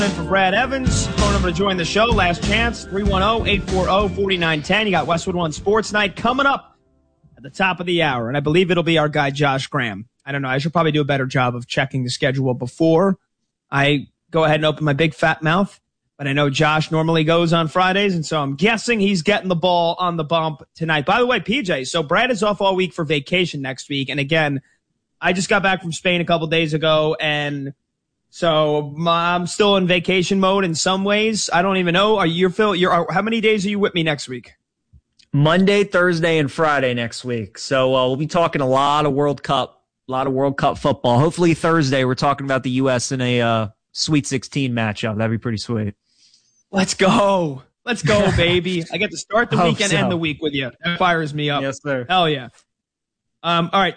In for Brad Evans. Phone number to join the show. Last chance, 310-840-4910. You got Westwood One Sports Night coming up at the top of the hour. And I believe it'll be our guy, Josh Graham. I don't know. I should probably do a better job of checking the schedule before I go ahead and open my big fat mouth. But I know Josh normally goes on Fridays, and so I'm guessing he's getting the ball on the bump tonight. By the way, PJ, so Brad is off all week for vacation next week. And again, I just got back from Spain a couple days ago, and so I'm still in vacation mode in some ways. I don't even know. How many days are you with me next week? Monday, Thursday, and Friday next week. So we'll be talking a lot of World Cup football. Hopefully Thursday we're talking about the U.S. in a Sweet 16 matchup. That'd be pretty sweet. Let's go. Let's go, baby. I get to start the weekend and the week with you. That fires me up. Yes, sir. Hell yeah. All right,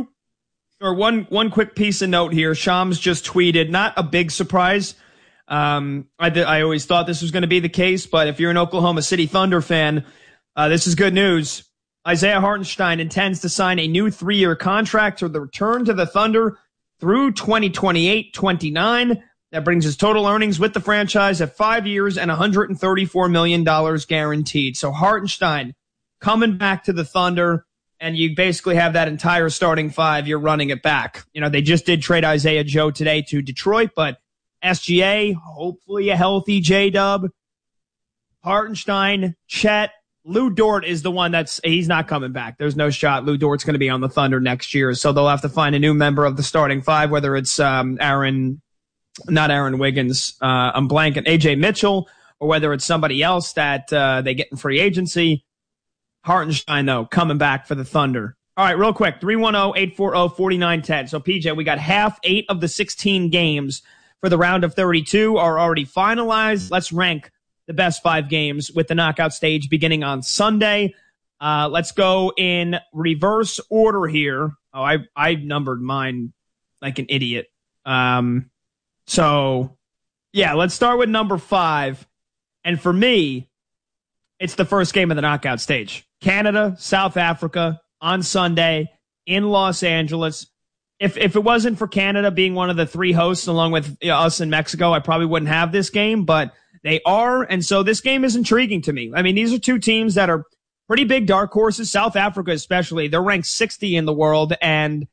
one quick piece of note here. Shams just tweeted, not a big surprise. I always thought this was going to be the case, but if you're an Oklahoma City Thunder fan, this is good news. Isaiah Hartenstein intends to sign a new 3-year contract to the return to the Thunder through 2028-29. That brings his total earnings with the franchise at 5 years and $134 million guaranteed. So Hartenstein coming back to the Thunder, and you basically have that entire starting five. You're running it back. You know, they just did trade Isaiah Joe today to Detroit, but SGA, hopefully a healthy J-Dub, Hartenstein, Chet, Lou Dort is the one he's not coming back. There's no shot Lou Dort's going to be on the Thunder next year, so they'll have to find a new member of the starting five, whether it's not Aaron Wiggins, I'm blanking, AJ Mitchell, or whether it's somebody else that they get in free agency. Hartenstein, though, coming back for the Thunder. All right, real quick, 310-840-4910. So, PJ, we got half 8 of the 16 games for the round of 32 are already finalized. Let's rank the best 5 games with the knockout stage beginning on Sunday. Let's go in reverse order here. Oh, I numbered mine like an idiot. So, yeah, let's start with number 5. And for me, it's the first game of the knockout stage. Canada, South Africa on Sunday in Los Angeles. If it wasn't for Canada being one of the 3 hosts along with us in Mexico, I probably wouldn't have this game, but they are. And so this game is intriguing to me. I mean, these are 2 teams that are pretty big dark horses. South Africa especially, they're ranked 60 in the world, and